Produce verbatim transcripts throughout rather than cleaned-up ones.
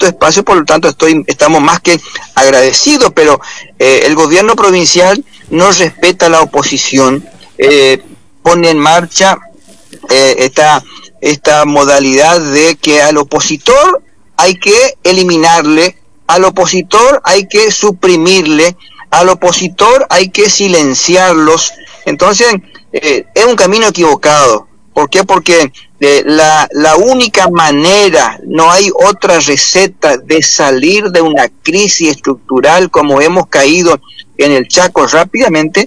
estos espacios, por lo tanto estoy, estamos más que agradecidos, pero eh, el gobierno provincial no respeta la oposición, eh, pone en marcha eh, esta, esta modalidad de que al opositor hay que eliminarle, al opositor hay que suprimirle, al opositor hay que silenciarlos. Entonces eh, es un camino equivocado. ¿Por qué? Porque eh, la, la única manera, no hay otra receta de salir de una crisis estructural como hemos caído en el Chaco rápidamente.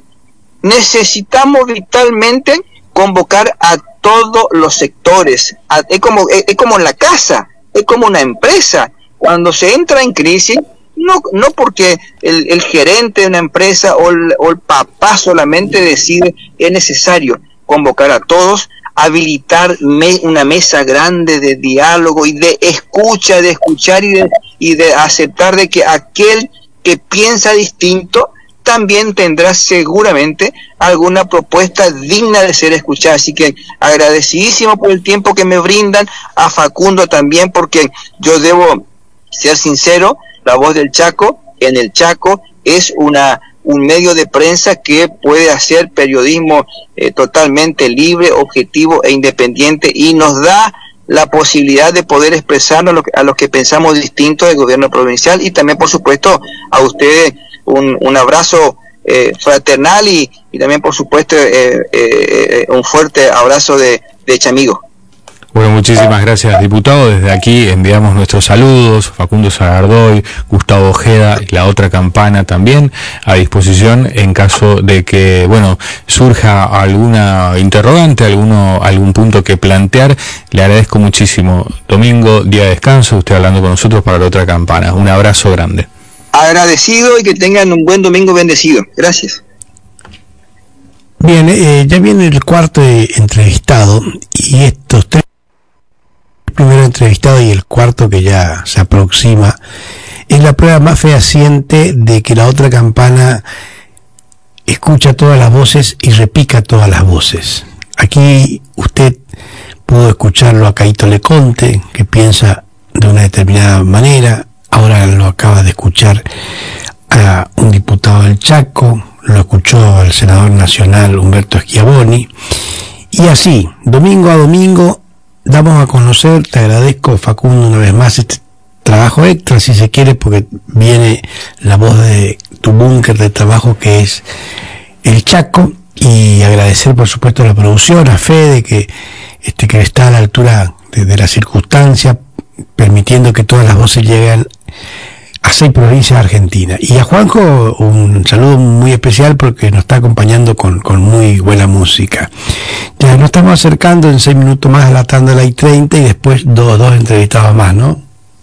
Necesitamos vitalmente convocar a todos los sectores. A, es como es, es como en la casa, es como una empresa. Cuando se entra en crisis, no no porque el, el gerente de una empresa o el, o el papá solamente decide, es necesario convocar a todos, habilitar me, una mesa grande de diálogo y de escucha, de escuchar y de, y de aceptar de que aquel que piensa distinto también tendrá seguramente alguna propuesta digna de ser escuchada. Así que agradecidísimo por el tiempo que me brindan, a Facundo también, porque yo debo ser sincero, La Voz del Chaco, en el Chaco, es una un medio de prensa que puede hacer periodismo eh, totalmente libre, objetivo e independiente, y nos da la posibilidad de poder expresarnos a, lo que, a los que pensamos distinto del gobierno provincial, y también por supuesto a ustedes un, un abrazo eh, fraternal y, y también por supuesto eh, eh, eh, un fuerte abrazo de, de Chamigo. Bueno, muchísimas gracias, diputado. Desde aquí enviamos nuestros saludos, Facundo Sagardoy, Gustavo Ojeda y la otra campana también a disposición en caso de que, bueno, surja alguna interrogante, alguno, algún punto que plantear. Le agradezco muchísimo. Domingo, día de descanso, usted hablando con nosotros para la otra campana. Un abrazo grande. Agradecido y que tengan un buen domingo bendecido. Gracias. Bien, eh, ya viene el cuarto entrevistado y estos tres, el primero entrevistado y el cuarto que ya se aproxima, es la prueba más fehaciente de que la otra campana escucha todas las voces y repica todas las voces. Aquí usted pudo escucharlo a Caíto Leconte, que piensa de una determinada manera, ahora lo acaba de escuchar a un diputado del Chaco, lo escuchó al senador nacional Humberto Schiavoni, y así, domingo a domingo, damos a conocer, te agradezco Facundo una vez más, este trabajo extra si se quiere, porque viene la voz de tu búnker de trabajo que es el Chaco, y agradecer por supuesto a la producción, a Fede, que, este, que está a la altura de, de la circunstancia, permitiendo que todas las voces lleguen a seis provincias argentinas. Y a Juanjo un saludo muy especial porque nos está acompañando con, con muy buena música. Ya nos estamos acercando en seis minutos más a la tanda de la I treinta y después dos, dos entrevistados más, ¿no?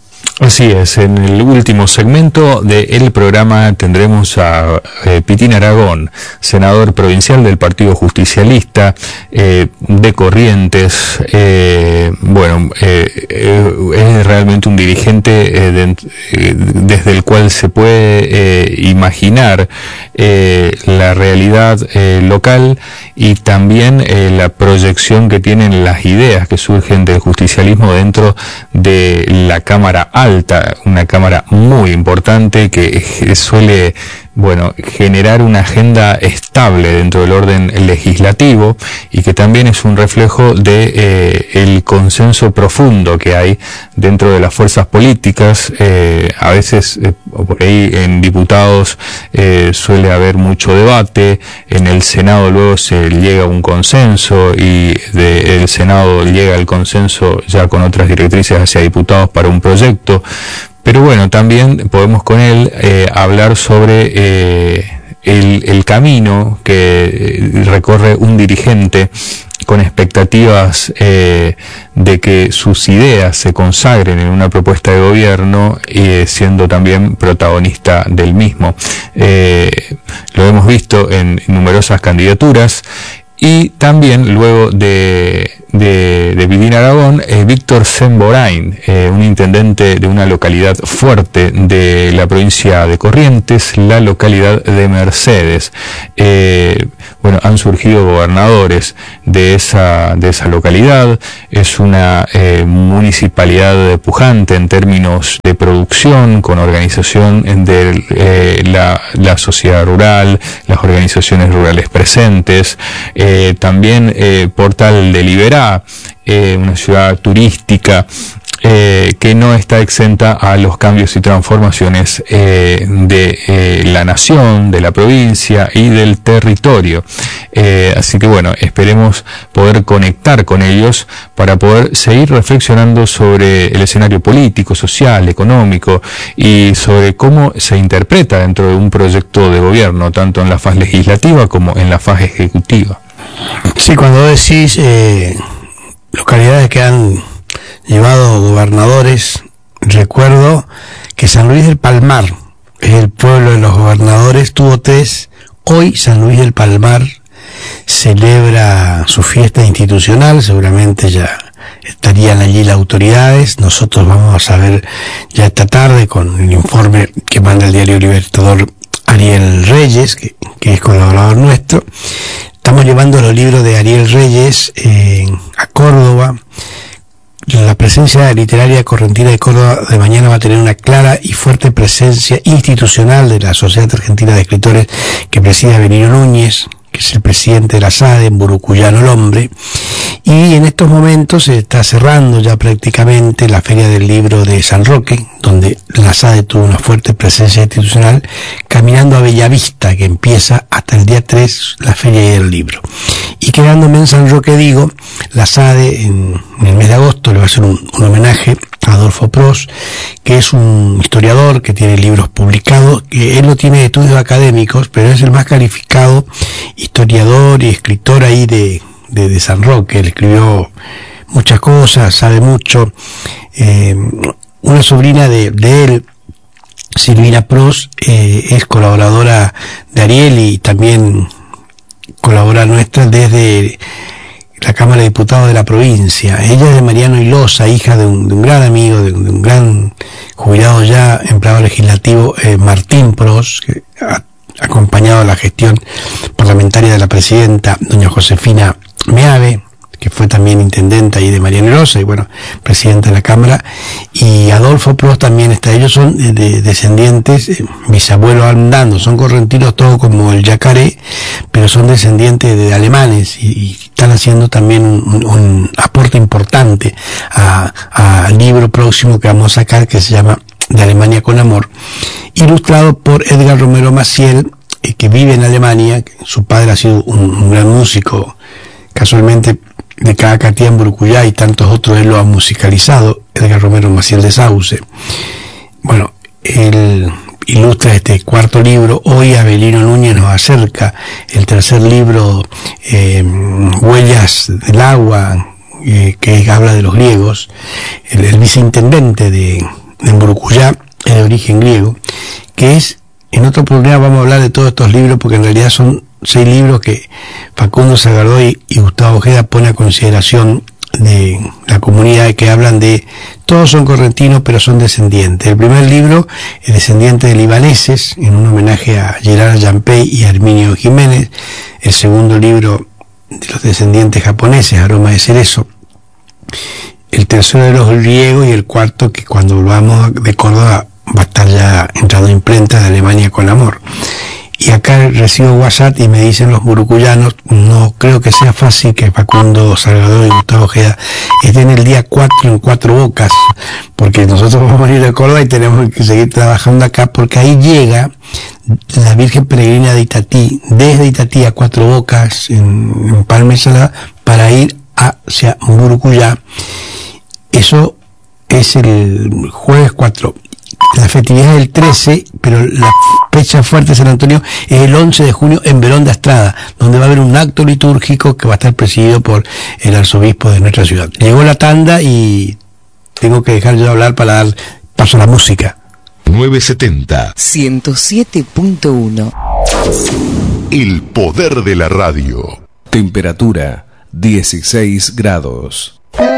Así es, en el último segmento del programa tendremos a eh, Pitín Aragón, senador provincial del Partido Justicialista eh, de Corrientes. Eh, bueno, eh, eh, es realmente un dirigente eh, de, eh, desde el cual se puede eh, imaginar eh, la realidad eh, local y también eh, la proyección que tienen las ideas que surgen del justicialismo dentro de la Cámara Alta, una cámara muy importante que suele, bueno, generar una agenda estable dentro del orden legislativo y que también es un reflejo de eh, el consenso profundo que hay dentro de las fuerzas políticas. Eh, a veces eh, por ahí en diputados eh, suele haber mucho debate, en el Senado luego se llega a un consenso y del Senado llega el consenso ya con otras directrices hacia diputados para un proyecto. Pero bueno, también podemos con él eh, hablar sobre eh, el, el camino que recorre un dirigente con expectativas eh, de que sus ideas se consagren en una propuesta de gobierno, eh, siendo también protagonista del mismo. Eh, lo hemos visto en numerosas candidaturas y también luego de, de, de Pitín Aragón, eh, Víctor Semborain, eh, un intendente de una localidad fuerte de la provincia de Corrientes, la localidad de Mercedes. Eh, bueno, han surgido gobernadores de esa, de esa localidad. Es una eh, municipalidad pujante en términos de producción, con organización de eh, la, la sociedad rural, las organizaciones rurales presentes, eh, también eh, Portal de Liberá, eh, una ciudad turística, Eh, que no está exenta a los cambios y transformaciones eh, de eh, la nación, de la provincia y del territorio. Eh, así que bueno, esperemos poder conectar con ellos para poder seguir reflexionando sobre el escenario político, social, económico y sobre cómo se interpreta dentro de un proyecto de gobierno, tanto en la fase legislativa como en la fase ejecutiva. Sí, cuando decís eh, localidades que han llevado gobernadores, recuerdo que San Luis del Palmar es el pueblo de los gobernadores, tuvo tres. Hoy San Luis del Palmar celebra su fiesta institucional, seguramente ya estarían allí las autoridades. Nosotros vamos a saber ya esta tarde con el informe que manda el diario Libertador Ariel Reyes, que, que es colaborador nuestro. Estamos llevando los libros de Ariel Reyes eh, a Córdoba. La presencia literaria correntina de Córdoba de mañana va a tener una clara y fuerte presencia institucional de la Sociedad Argentina de Escritores que preside Avelino Núñez, que es el presidente de la S A D E en Burucuyano el Hombre, y en estos momentos se está cerrando ya prácticamente la Feria del Libro de San Roque, donde la S A D E tuvo una fuerte presencia institucional, caminando a Bellavista, que empieza hasta el día tres la Feria del Libro. Y quedándome en San Roque, digo, la S A D E en, en el mes de agosto le va a hacer un, un homenaje a Adolfo Pros, que es un historiador que tiene libros publicados, que él no tiene estudios académicos, pero es el más calificado historiador y escritor ahí de, de, de San Roque. Él escribió muchas cosas, sabe mucho. Eh, una sobrina de, de él, Silvina Pros, eh, es colaboradora de Ariel y también colabora nuestra desde la Cámara de Diputados de la provincia. Ella es de Mariano Ilosa, hija de un, de un gran amigo, de un, de un gran jubilado ya, empleado legislativo, eh, Martín Pros, que ha acompañado a la gestión parlamentaria de la presidenta, doña Josefina Meave, que fue también intendente ahí de Mariano Ilosa y bueno, presidenta de la Cámara, y Adolfo Pros también está. Ellos son de, de descendientes, eh, bisabuelos andando, son correntinos todos como el yacaré, pero son descendientes de alemanes y, y están haciendo también un, un aporte importante al libro próximo que vamos a sacar, que se llama De Alemania con Amor, ilustrado por Edgar Romero Maciel, eh, que vive en Alemania. Su padre ha sido un, un gran músico, casualmente de Cacatía en Burucuyá, y tantos otros él lo ha musicalizado, Edgar Romero Maciel de Sauce. Bueno, él ilustra este cuarto libro. Hoy Avelino Núñez nos acerca el tercer libro, eh, Huellas del Agua, eh, que habla de los griegos. El, el viceintendente de, de Burucuyá es de origen griego, que es, en otro programa vamos a hablar de todos estos libros, porque en realidad son seis libros que Facundo Sagardoy y Gustavo Ojeda pone a consideración de la comunidad, que hablan de, todos son correntinos pero son descendientes. El primer libro es descendiente de libaneses, en un homenaje a Gerard Jampey y Herminio Jiménez. El segundo libro de los descendientes japoneses, Aroma de Cerezo. El tercero de los griegos, y el cuarto, que cuando volvamos de Córdoba va a estar ya entrado en imprenta, de Alemania con Amor. Y acá recibo WhatsApp y me dicen los burucuyanos, no creo que sea fácil que Facundo Salvador y Gustavo Ojeda estén el día cuatro en Cuatro Bocas, porque nosotros vamos a ir a Córdoba y tenemos que seguir trabajando acá, porque ahí llega la Virgen Peregrina de Itatí, desde Itatí a Cuatro Bocas, en, en Palma y Salada, para ir hacia Burucuyá. Eso es el jueves cuatro. La festividad es el trece, pero la fecha fuerte de San Antonio es el once de junio en Verón de Astrada, donde va a haber un acto litúrgico que va a estar presidido por el arzobispo de nuestra ciudad. Llegó la tanda y tengo que dejar yo de hablar para dar paso a la música. novecientos setenta. ciento siete punto uno. El poder de la radio. Temperatura dieciséis grados.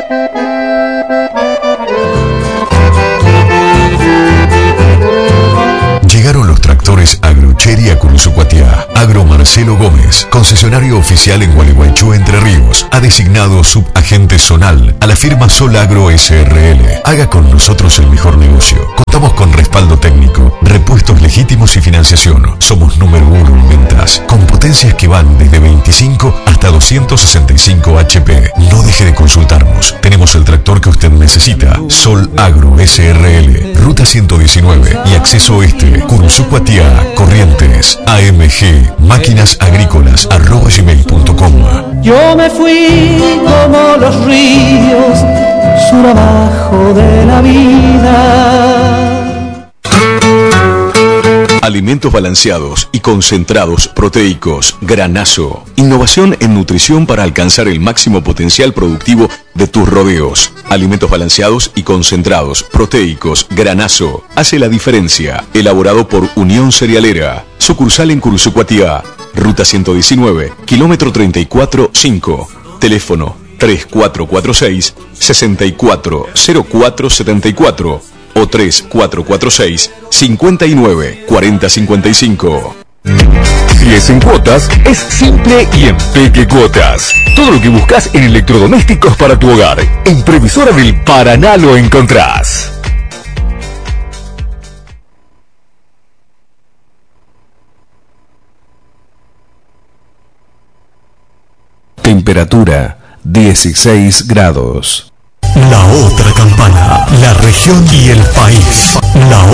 Llegaron los tractores Agrocheri a Curuzucuatiá. Agro Marcelo Gómez, concesionario oficial en Gualeguaychú, Entre Ríos, ha designado subagente zonal a la firma Sol Agro S R L. Haga con nosotros el mejor negocio. Contamos con respaldo técnico, repuestos legítimos y financiación. Somos número uno en ventas, con potencias que van desde veinticinco hasta doscientos sesenta y cinco H P. No deje de consultarnos. Tenemos el tractor que usted necesita. Sol Agro S R L, Ruta ciento diecinueve y Acceso Oeste, Curuzucuatiá, Corrientes. A M G, máquinas agrícolas, arroba gmail punto com. Yo me fui como los ríos, sur abajo de la vida. Alimentos balanceados y concentrados proteicos, Granazo. Innovación en nutrición para alcanzar el máximo potencial productivo de tus rodeos. Alimentos balanceados y concentrados proteicos, Granazo. Hace la diferencia. Elaborado por Unión Cerealera. Sucursal en Curuzucuatiá. Ruta ciento diecinueve, kilómetro treinta y cuatro cinco. Teléfono tres cuatro cuatro seis, seis cuatro cero cuatro siete cuatro o tres cuatro cuatro seis, cinco nueve cuatro cero cinco cinco. Si es en cuotas, es simple y en Peque Cuotas. Todo lo que buscas en electrodomésticos para tu hogar. En Previsora del Paraná lo encontrás. Temperatura dieciséis grados. La otra campana, la región y el país. La